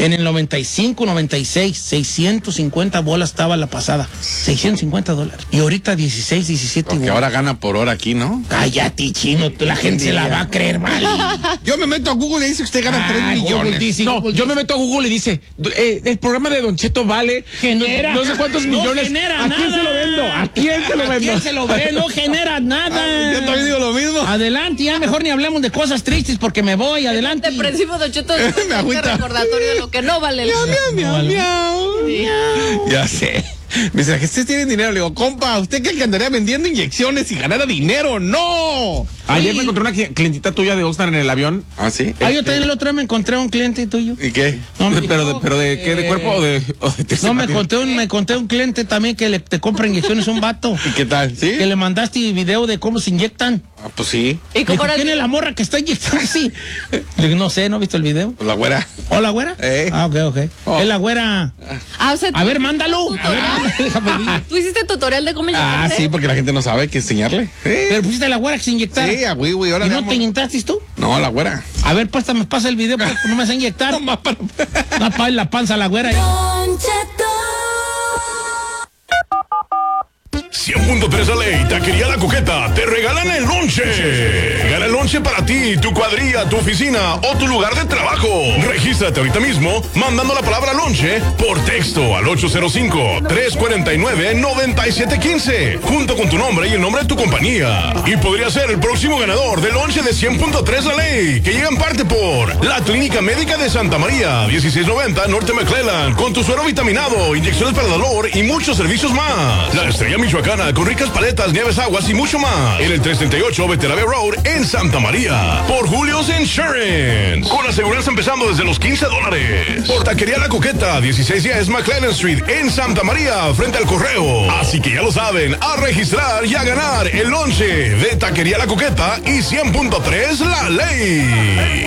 En el 95, 96, 650 bolas estaba la pasada. $650. Y ahorita 16, 17 Porque ahora gana por hora aquí, ¿no? Cállate, chino, la gente se la va a creer mal. Yo me meto a Google y dice que usted gana 3 millones. Dice, No, yo me meto a Google y dice, el programa de Don Cheto vale genera, no sé cuántos millones. Genera ¿A quién nada. se lo vendo? ¿A quién se lo vendo? ¿A quién se lo ve? No genera nada. Yo también digo lo mismo. Adelante, ya mejor ni hablemos de cosas tristes porque me voy, adelante. Depresivo, Don Cheto, Me agüita. recordatorio de lo que no vale el Ya sé. Me dice, que ustedes tienen dinero. Le digo, compa, ¿usted cree que andaría vendiendo inyecciones y ganara dinero? ¡No! Ayer me encontré una clientita tuya de Oxnard en el avión. ¿Ah, sí? Yo también el otro día me encontré a un cliente tuyo. ¿Y qué? No, ¿Pero de qué? ¿De cuerpo o de No, me conté un cliente también que te compra inyecciones, un vato. ¿Y qué tal? ¿Sí? Que le mandaste video de cómo se inyectan. Ah, pues sí. ¿Y cómo era? ¿Tiene la morra que está inyectando así? Le digo, no sé, ¿no he visto el video? Pues la güera. ¿O la güera? Ah, ok. Oh. Es la güera. O sea, A ver, mándalo. A ver, déjame. ¿tú hiciste tutorial de cómo Ah, inyectarse? sí, porque la gente no sabe que enseñarle. Pero pusiste a la güera que se inyectara. Sí, a güey, ahora ¿Y le no damos- te inyectaste tú? No, la güera. A ver, me pasa el video porque no me vas a inyectar. No, para la panza a la güera. 100.3 La Ley, Taquería La Coqueta, te regalan el lonche. Gana el lonche para ti, tu cuadrilla, tu oficina o tu lugar de trabajo. Regístrate ahorita mismo mandando la palabra lonche por texto al 805-349-9715, junto con tu nombre y el nombre de tu compañía. Y podría ser el próximo ganador del lonche de 100.3 La Ley, que llega en parte por la Clínica Médica de Santa María, 1690 Norte McClellan, con tu suero vitaminado, inyecciones para el dolor y muchos servicios más. La Estrella Michoacana, con ricas paletas, nieves, aguas y mucho más. En el 338 Veterave Road en Santa María. Por Julio's Insurance, con aseguranza empezando desde los $15. Por Taquería La Coqueta, 1610 McLennan Street en Santa María, frente al correo. Así que ya lo saben, a registrar y a ganar el lonche de Taquería La Coqueta y 100.3 La Ley.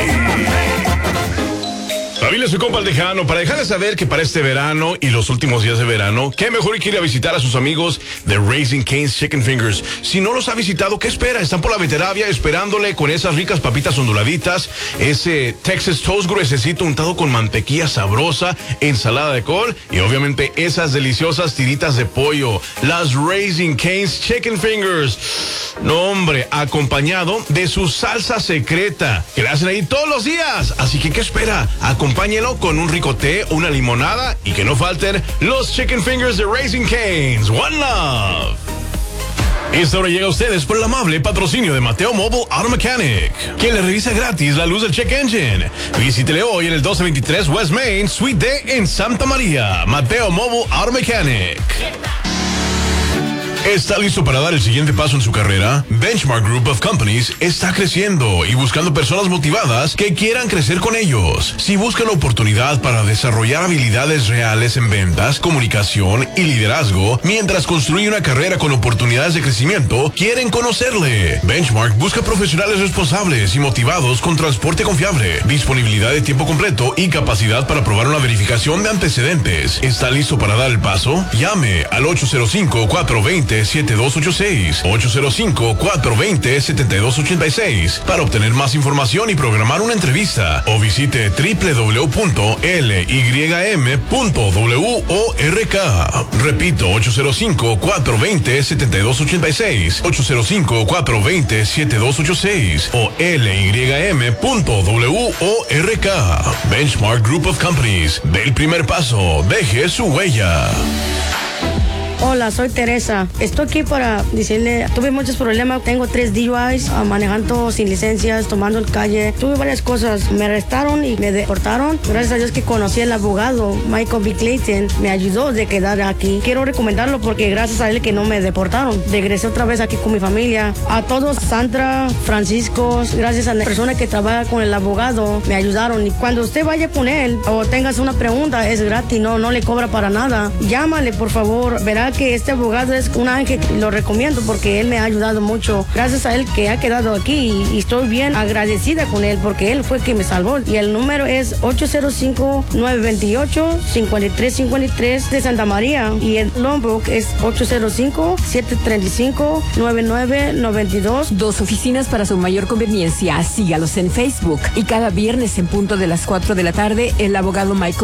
Familia, soy compa el Tejano, para dejarles saber que para este verano y los últimos días de verano, qué mejor que ir a visitar a sus amigos de Raising Cane's Chicken Fingers. Si no los ha visitado, ¿qué espera? Están por la Veteravia esperándole con esas ricas papitas onduladitas, ese Texas Toast gruesecito untado con mantequilla sabrosa, ensalada de col y obviamente esas deliciosas tiritas de pollo, las Raising Cane's Chicken Fingers. No, hombre, acompañado de su salsa secreta, que la hacen ahí todos los días. Así que, ¿qué espera? Acompáñelo con un rico té, una limonada y que no falten los Chicken Fingers de Raising Cane's. One Love. Esta hora llega a ustedes por el amable patrocinio de Mateo Mobile Auto Mechanic, que le revisa gratis la luz del check engine. Visítele hoy en el 1223 West Main, Suite D en Santa María. Mateo Mobile Auto Mechanic. ¿Está listo para dar el siguiente paso en su carrera? Benchmark Group of Companies está creciendo y buscando personas motivadas que quieran crecer con ellos. Si busca la oportunidad para desarrollar habilidades reales en ventas, comunicación y liderazgo, mientras construye una carrera con oportunidades de crecimiento, quieren conocerle. Benchmark busca profesionales responsables y motivados con transporte confiable, disponibilidad de tiempo completo y capacidad para probar una verificación de antecedentes. ¿Está listo para dar el paso? Llame al 805-420-7286, 805-420-7286 para obtener más información y programar una entrevista, o visite www.lym.work. Repito, 805-420-7286, 805-420-7286 o lym.work. Benchmark Group of Companies. Dé el primer paso, deje su huella. Hola, soy Teresa. Estoy aquí para decirle, tuve muchos problemas. Tengo 3 DUIs, manejando sin licencias, tomando el calle. Tuve varias cosas. Me arrestaron y me deportaron. Gracias a Dios que conocí al abogado Michael B. Clayton. Me ayudó de quedar aquí. Quiero recomendarlo porque gracias a él que no me deportaron. Regresé otra vez aquí con mi familia. A todos, Sandra, Francisco, gracias a la persona que trabaja con el abogado, me ayudaron. Y cuando usted vaya con él o tengas una pregunta, es gratis, no le cobra para nada. Llámale, por favor. Verá que este abogado es un ángel, lo recomiendo porque él me ha ayudado mucho. Gracias a él que ha quedado aquí y estoy bien agradecida con él porque él fue quien me salvó. Y el número es 805-928-5353 de Santa María y el Lombok es 805-735-9992. 2 oficinas para su mayor conveniencia. Sígalos en Facebook y cada viernes en punto de las 4 de la tarde el abogado Michael